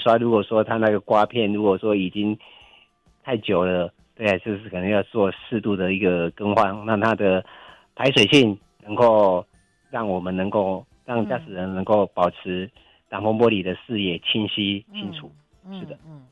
刷，如果说它那个刮片如果说已经太久了，对啊，就是可能要做适度的一个更换，让它的排水性能够让我们能够让驾驶人能够保持挡风玻璃的视野清晰清楚。是的。